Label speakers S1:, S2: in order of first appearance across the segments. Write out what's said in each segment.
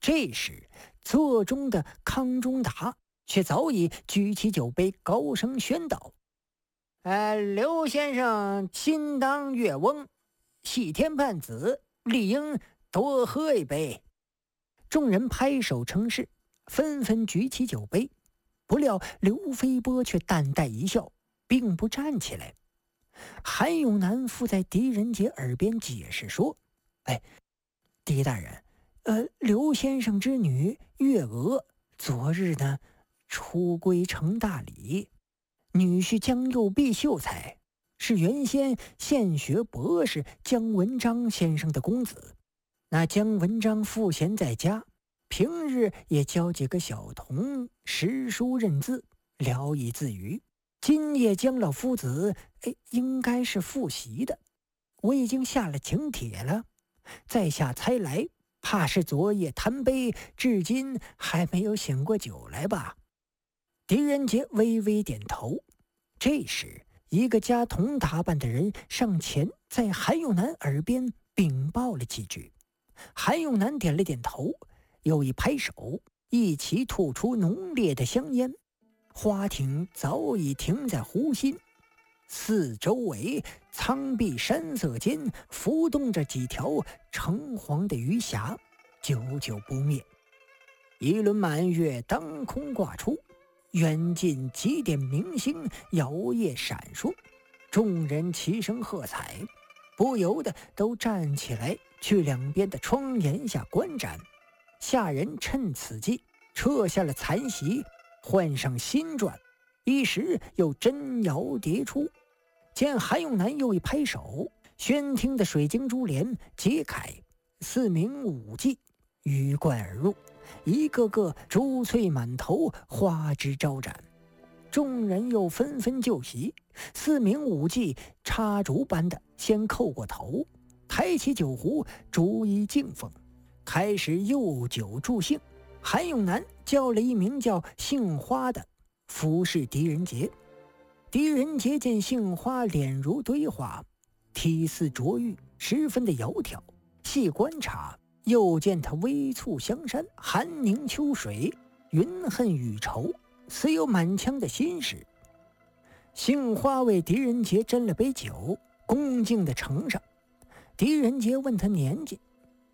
S1: 这时，座中的康中达却早已举起酒杯，高声宣道：“刘先生亲当月翁，系天盼子，理应多喝一杯。”众人拍手称是，纷纷举起酒杯。不料刘飞波却淡淡一笑，并不站起来。韩永南附在狄仁杰耳边解释说：“狄大人，刘先生之女月娥昨日呢出归成大理，女婿江右弼秀才是原先献学博士姜文章先生的公子。那姜文章赋闲在家，平日也教几个小童识书认字，聊以自娱。今夜姜老夫子应该是复习的，我已经下了请帖了，在下猜来，怕是昨夜贪杯，至今还没有醒过酒来吧。”狄仁杰微微点头。这时，一个家童打扮的人上前，在韩永南耳边禀报了几句。韩永南点了点头，又一拍手，一起吐出浓烈的香烟。花艇早已停在湖心，四周围苍碧山色间浮动着几条橙黄的鱼霞，久久不灭。一轮满月当空挂出，远近几点明星摇曳闪烁，众人齐声喝彩，不由得都站起来去两边的窗檐下观展。下人趁此机撤下了残席，换上新馔，一时又真摇迭出。见韩永南又一拍手，宣厅的水晶珠帘揭开，4名舞伎鱼贯而入，一个个珠翠满头，花枝招展。众人又纷纷就席，4名舞伎插竹般的先叩过头，抬起酒壶逐一敬奉，开始诱酒助兴。韩永南叫了一名叫杏花的服侍狄仁杰。狄仁杰见杏花脸如堆花，体似琢玉，十分的窈窕，细观察又见他微蹙香山，寒凝秋水，云恨雨愁，似有满腔的心事。杏花为狄仁杰斟了杯酒，恭敬地呈上。狄仁杰问他年纪：“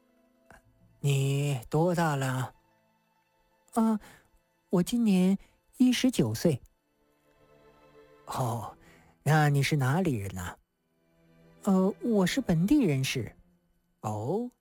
S1: 你多大了？”“我今年19岁。”“哦，那你是哪里人呢？”“我是本地人士。”“哦，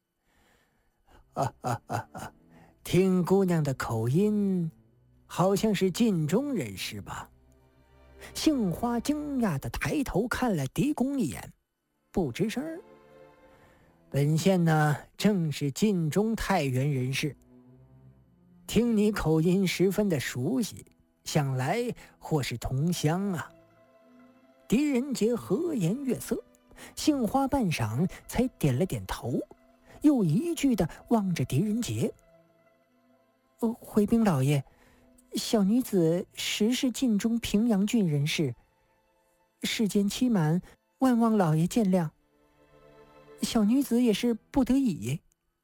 S1: 听姑娘的口音，好像是晋中人士吧？”杏花惊讶地抬头看了狄公一眼，不吱声。“本县呢，正是晋中太原人士。听你口音十分的熟悉，想来或是同乡啊。”狄仁杰和颜悦色，杏花半晌才点了点头，又一句地望着狄仁杰：“回禀老爷，小女子实是晋中平阳郡人士，世间欺瞒，万望老爷见谅。小女子也是不得已。”“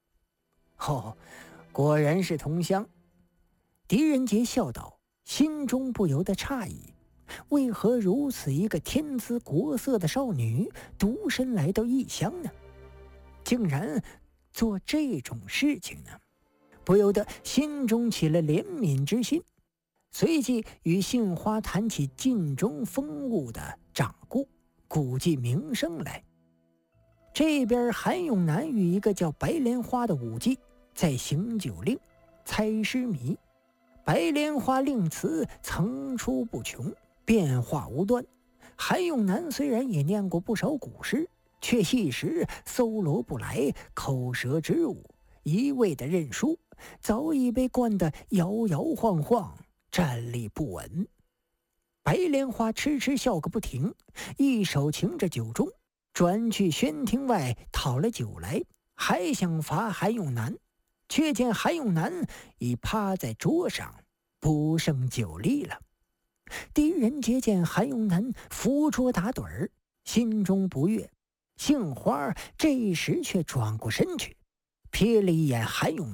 S1: 果然是同乡。”狄仁杰笑道，心中不由得诧异，为何如此一个天姿国色的少女独身来到异乡呢？竟然做这种事情呢？不由得心中起了怜悯之心，随即与杏花谈起晋中风物的掌故，估计名声来。这边韩永南与一个叫白莲花的舞伎在行酒令、猜诗谜。白莲花令词层出不穷，变化无端。韩永南虽然也念过不少古诗，却一时搜罗不来，口舌之误，一味的认输，早已被灌得摇摇晃晃，站立不稳。白莲花痴痴笑个不停，一手擎着酒盅，转去宣厅外讨了酒来，还想罚韩永南，却见韩永南已趴在桌上，不胜酒力了。狄仁杰见韩永南扶桌打盹儿，心中不悦。杏花这时却转过身去，瞥了一眼韩永